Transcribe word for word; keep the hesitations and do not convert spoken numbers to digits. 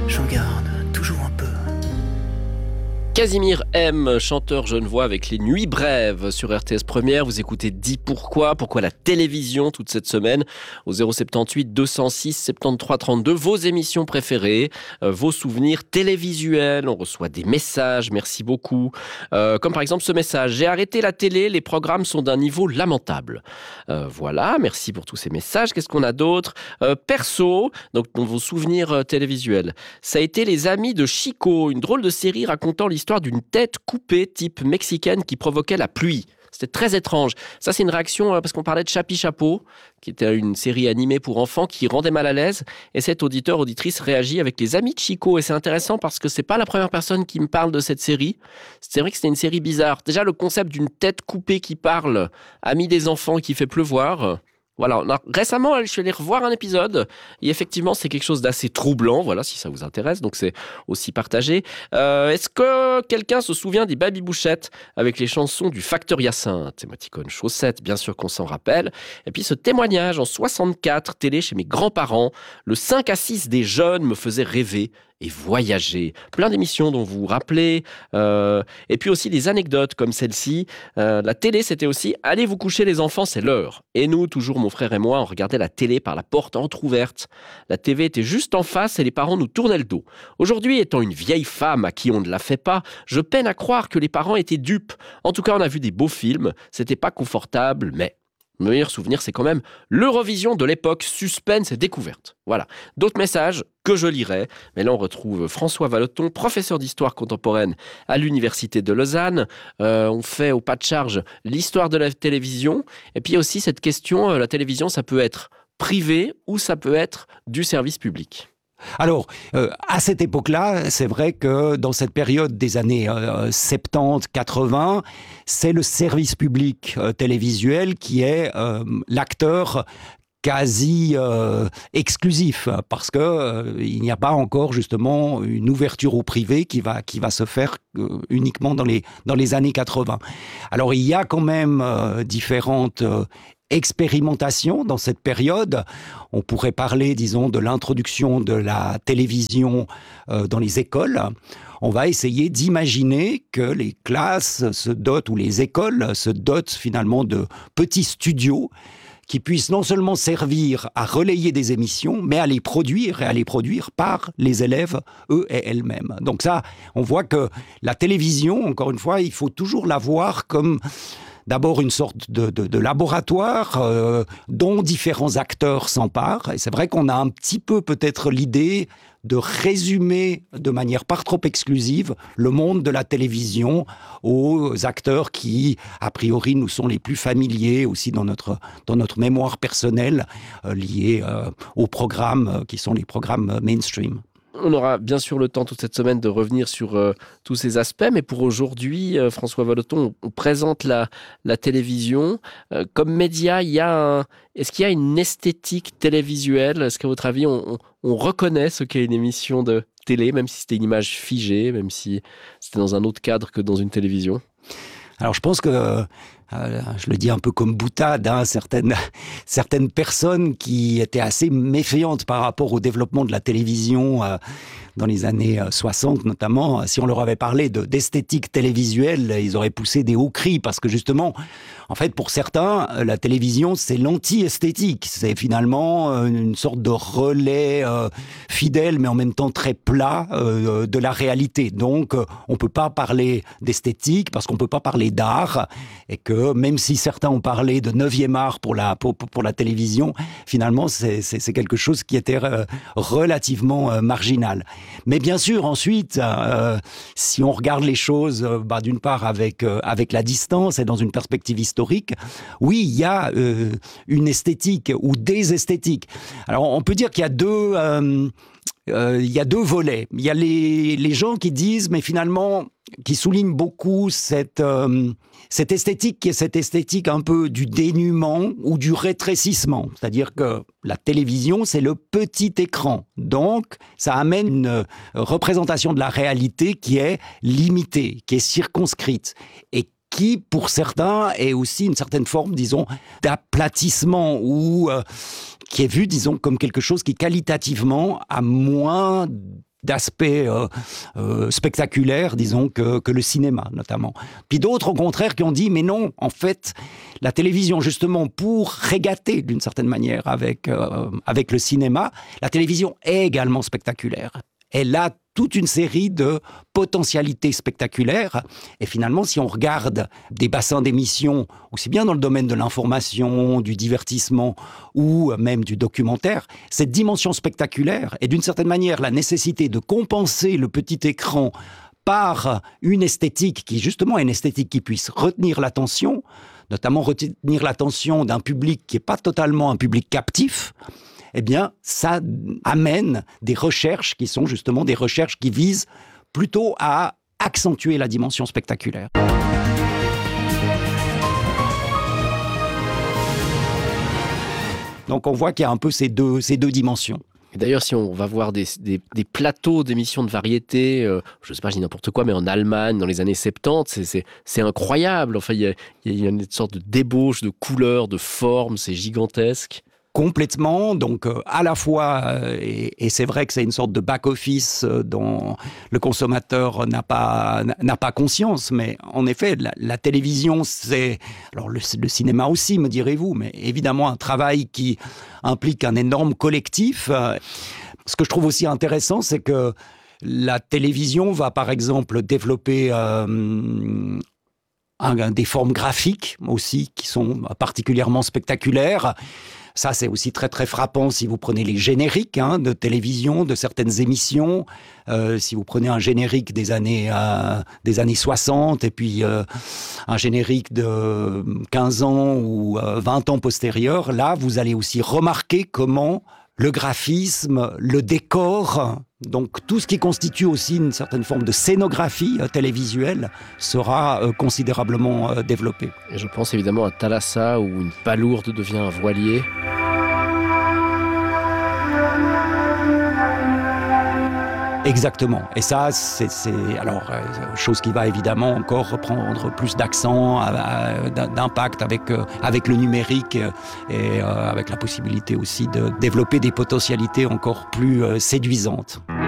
j'en garde toujours un peu. Casimir M, chanteur genevois avec les Nuits Brèves sur R T S Première. Vous écoutez Dis pourquoi, pourquoi la télévision toute cette semaine au zéro soixante-dix-huit deux cent six soixante-treize trente-deux. Vos émissions préférées, euh, vos souvenirs télévisuels. On reçoit des messages, merci beaucoup. Euh, comme par exemple ce message: j'ai arrêté la télé, les programmes sont d'un niveau lamentable. Euh, voilà, merci pour tous ces messages. Qu'est-ce qu'on a d'autre? euh, Perso, donc dans vos souvenirs euh, télévisuels. Ça a été Les Amis de Chico, une drôle de série racontant l'histoire d'une tête coupée type mexicaine qui provoquait la pluie. C'était très étrange. Ça, c'est une réaction euh, parce qu'on parlait de Chapi Chapeau, qui était une série animée pour enfants qui rendait mal à l'aise. Et cet auditeur, auditrice réagit avec Les Amis de Chico. Et c'est intéressant parce que c'est pas la première personne qui me parle de cette série. C'est vrai que c'était une série bizarre. Déjà, le concept d'une tête coupée qui parle, amie des enfants qui fait pleuvoir. Voilà, récemment, je suis allé revoir un épisode et effectivement, c'est quelque chose d'assez troublant, voilà, si ça vous intéresse, donc c'est aussi partagé. Euh, est-ce que quelqu'un se souvient des Babybouchettes avec les chansons du Facteur Hyacinthe, émoticône chaussette, bien sûr qu'on s'en rappelle. Et puis ce témoignage en soixante-quatre, télé chez mes grands-parents, le cinq à six des jeunes me faisait rêver et voyager. Plein d'émissions dont vous vous rappelez. Euh, et puis aussi des anecdotes comme celle-ci. Euh, la télé, c'était aussi « Allez vous coucher les enfants, c'est l'heure ». Et nous, toujours mon frère et moi, on regardait la télé par la porte entrouverte. La T V était juste en face et les parents nous tournaient le dos. Aujourd'hui, étant une vieille femme à qui on ne la fait pas, je peine à croire que les parents étaient dupes. En tout cas, on a vu des beaux films. C'était pas confortable, mais... Le meilleur souvenir, c'est quand même l'Eurovision de l'époque, suspense et découverte. Voilà. D'autres messages que je lirai. Mais là, on retrouve François Vallotton, professeur d'histoire contemporaine à l'Université de Lausanne. Euh, on fait au pas de charge l'histoire de la télévision. Et puis aussi cette question, euh, la télévision, ça peut être privé ou ça peut être du service public. Alors, euh, à cette époque-là, c'est vrai que dans cette période des années euh, soixante-dix quatre-vingts, c'est le service public euh, télévisuel qui est euh, l'acteur quasi euh, exclusif, parce que euh, il n'y a pas encore justement une ouverture au privé qui va qui va se faire euh, uniquement dans les dans les années quatre-vingts. Alors il y a quand même euh, différentes euh, expérimentation dans cette période. On pourrait parler, disons, de l'introduction de la télévision euh, dans les écoles. On va essayer d'imaginer que les classes se dotent, ou les écoles se dotent finalement de petits studios qui puissent non seulement servir à relayer des émissions, mais à les produire, et à les produire par les élèves, eux et elles-mêmes. Donc ça, on voit que la télévision, encore une fois, il faut toujours la voir comme... D'abord une sorte de, de, de laboratoire euh, dont différents acteurs s'emparent. Et c'est vrai qu'on a un petit peu peut-être l'idée de résumer de manière pas trop exclusive le monde de la télévision aux acteurs qui, a priori, nous sont les plus familiers aussi dans notre, dans notre mémoire personnelle euh, liés euh, aux programmes euh, qui sont les programmes mainstream. On aura bien sûr le temps toute cette semaine de revenir sur euh, tous ces aspects, mais pour aujourd'hui, euh, François Vallotton, on, on présente la, la télévision. Euh, comme média, il y a un... est-ce qu'il y a une esthétique télévisuelle? Est-ce qu'à votre avis, on, on, on reconnaît ce qu'est une émission de télé, même si c'était une image figée, même si c'était dans un autre cadre que dans une télévision? Alors je pense que, euh, je le dis un peu comme boutade, hein, certaines, certaines personnes qui étaient assez méfiantes par rapport au développement de la télévision euh, dans les années soixante notamment, si on leur avait parlé de, d'esthétique télévisuelle, ils auraient poussé des hauts cris parce que justement, en fait pour certains, la télévision c'est l'anti-esthétique, c'est finalement une sorte de relais euh, fidèle mais en même temps très plat euh, de la réalité. Donc on peut pas parler d'esthétique parce qu'on peut pas parler d'art et que même si certains ont parlé de neuvième art pour la, pour, pour la télévision, finalement c'est, c'est, c'est quelque chose qui était euh, relativement euh, marginal. Mais bien sûr, ensuite, euh, si on regarde les choses, euh, bah, d'une part avec euh, avec la distance et dans une perspective historique, oui, il y a euh, une esthétique ou des esthétiques. Alors, on peut dire qu'il y a deux, euh, euh, il y a deux volets. Il y a les les gens qui disent, mais finalement, qui soulignent beaucoup cette euh, cette esthétique qui est cette esthétique un peu du dénuement ou du rétrécissement. C'est-à-dire que la télévision, c'est le petit écran. Donc, ça amène une représentation de la réalité qui est limitée, qui est circonscrite et qui, pour certains, est aussi une certaine forme, disons, d'aplatissement ou euh, qui est vu, disons, comme quelque chose qui, qualitativement, a moins d'aspects euh, euh, spectaculaires, disons, que, que le cinéma, notamment. Puis d'autres, au contraire, qui ont dit, mais non, en fait, la télévision, justement, pour régater, d'une certaine manière, avec, euh, avec le cinéma, la télévision est également spectaculaire. Elle a toute une série de potentialités spectaculaires. Et finalement, si on regarde des bassins d'émissions, aussi bien dans le domaine de l'information, du divertissement ou même du documentaire, cette dimension spectaculaire et d'une certaine manière la nécessité de compenser le petit écran par une esthétique qui, justement, est une esthétique qui puisse retenir l'attention, notamment retenir l'attention d'un public qui n'est pas totalement un public captif, eh bien, ça amène des recherches qui sont justement des recherches qui visent plutôt à accentuer la dimension spectaculaire. Donc on voit qu'il y a un peu ces deux, ces deux dimensions. Et d'ailleurs, si on va voir des, des, des plateaux d'émissions de variété, euh, je ne sais pas, je dis n'importe quoi, mais en Allemagne, dans les années soixante-dix, c'est, c'est, c'est incroyable. Enfin, il y a, il y a une sorte de débauche de couleurs, de formes, c'est gigantesque. Complètement, donc euh, à la fois, euh, et, et c'est vrai que c'est une sorte de back-office euh, dont le consommateur n'a pas, n'a pas conscience, mais en effet, la, la télévision, c'est, alors le, le cinéma aussi, me direz-vous, mais évidemment un travail qui implique un énorme collectif. Ce que je trouve aussi intéressant, c'est que la télévision va par exemple développer euh, un, des formes graphiques aussi qui sont particulièrement spectaculaires. Ça, c'est aussi très, très frappant si vous prenez les génériques hein, de télévision, de certaines émissions. Euh, si vous prenez un générique des années, euh, des années soixante et puis euh, un générique de quinze ans ou euh, vingt ans postérieurs, là, vous allez aussi remarquer comment le graphisme, le décor, donc tout ce qui constitue aussi une certaine forme de scénographie euh, télévisuelle sera euh, considérablement euh, développé. Et je pense évidemment à Thalassa où une palourde devient un voilier. Exactement. Et ça, c'est, c'est alors euh, chose qui va évidemment encore prendre plus d'accent, euh, d'impact avec euh, avec le numérique euh, et euh, avec la possibilité aussi de développer des potentialités encore plus euh, séduisantes.